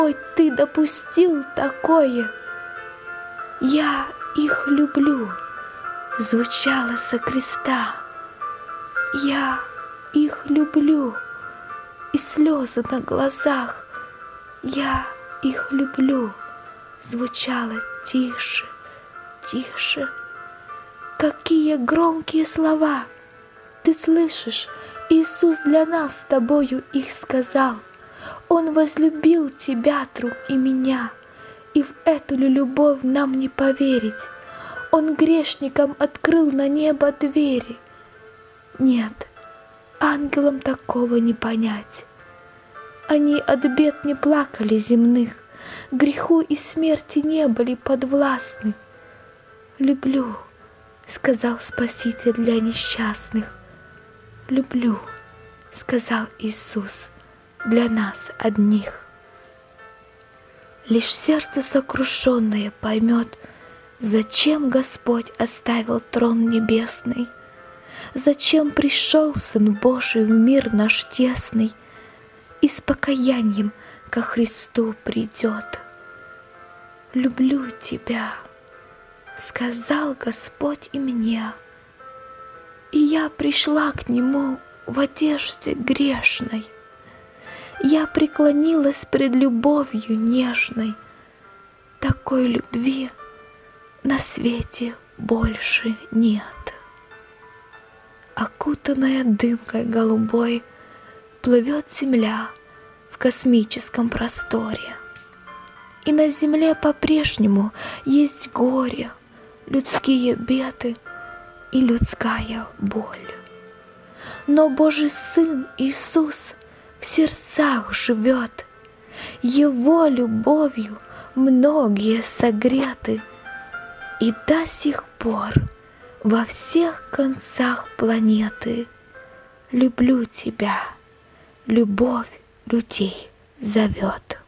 Ой, ты допустил такое. Я их люблю, звучало со креста. Я их люблю, и слезы на глазах. Я их люблю, звучало тише, тише. Какие громкие слова! Ты слышишь, Иисус для нас с тобою их сказал. Он возлюбил тебя, друг, и меня, и в эту ли любовь нам не поверить. Он грешникам открыл на небо двери. Нет, ангелам такого не понять. Они от бед не плакали земных, греху и смерти не были подвластны. «Люблю», — сказал Спаситель для несчастных. «Люблю», — сказал Иисус, для нас одних. Лишь сердце сокрушенное поймет, зачем Господь оставил трон небесный, зачем пришел Сын Божий в мир наш тесный и с покаянием ко Христу придет. «Люблю тебя», — сказал Господь и мне, и я пришла к Нему в одежде грешной. Я преклонилась пред любовью нежной. Такой любви на свете больше нет. Окутанная дымкой голубой плывет земля в космическом просторе. И на земле по-прежнему есть горе, людские беды и людская боль. Но Божий Сын Иисус в сердцах живет, Его любовью многие согреты, и до сих пор во всех концах планеты люблю тебя, любовь людей зовет.